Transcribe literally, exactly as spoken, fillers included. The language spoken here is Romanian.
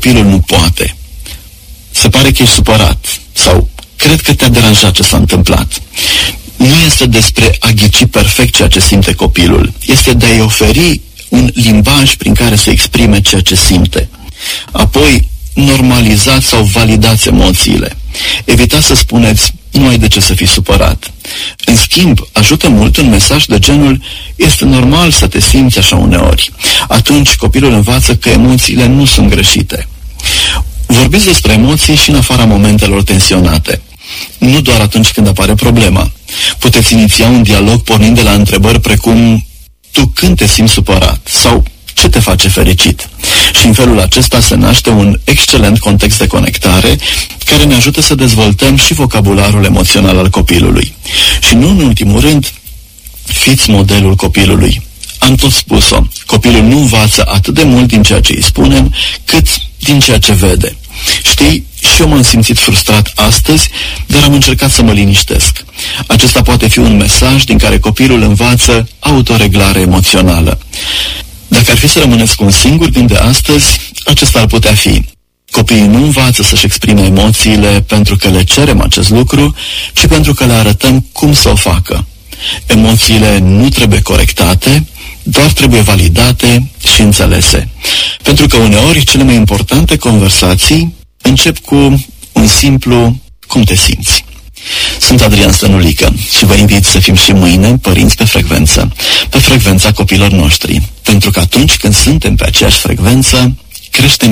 copilul nu poate. Se pare că ești supărat sau cred că te-a deranjat ce s-a întâmplat. Nu este despre a ghici perfect ceea ce simte copilul. Este de a-i oferi un limbaj prin care să exprime ceea ce simte. Apoi, normalizați sau validați emoțiile. Evitați să spuneți, nu ai de ce să fii supărat. În schimb, ajută mult un mesaj de genul, este normal să te simți așa uneori. Atunci copilul învață că emoțiile nu sunt greșite. Vorbiți despre emoții și în afara momentelor tensionate. Nu doar atunci când apare problema. Puteți iniția un dialog pornind de la întrebări precum, tu când te simți supărat? Sau ce te face fericit? Și în felul acesta se naște un excelent context de conectare care ne ajută să dezvoltăm și vocabularul emoțional al copilului. Și nu în ultimul rând, fiți modelul copilului. Am tot spus-o, copilul nu învață atât de mult din ceea ce îi spunem, cât din ceea ce vede. Știi, și eu m-am simțit frustrat astăzi, dar am încercat să mă liniștesc. Acesta poate fi un mesaj din care copilul învață autoreglare emoțională. Dacă ar fi să rămâneți cu un singur gând de astăzi, acesta ar putea fi: copiii nu învață să-și exprime emoțiile pentru că le cerem acest lucru, ci pentru că le arătăm cum să o facă. Emoțiile nu trebuie corectate, doar trebuie validate și înțelese. Pentru că uneori cele mai importante conversații încep cu un simplu cum te simți. Sunt Adrian Stănulică și vă invit să fim și mâine părinți pe frecvență, pe frecvența copiilor noștri, pentru că atunci când suntem pe aceeași frecvență, creștem